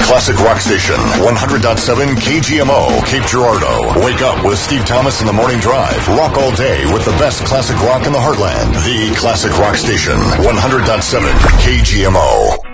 Classic Rock Station, 100.7 KGMO, Cape Girardeau. Wake up with Steve Thomas in the Morning Drive. Rock all day with the best classic rock in the heartland. The Classic Rock Station, 100.7 KGMO.